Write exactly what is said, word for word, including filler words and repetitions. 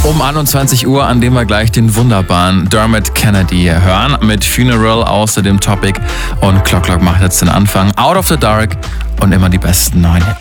Um einundzwanzig Uhr, an dem wir gleich den wunderbaren Dermot Kennedy hören mit Funeral, außer dem Topic. Und Clock Clock macht jetzt den Anfang. Out of the Dark und immer die besten neuen Hits.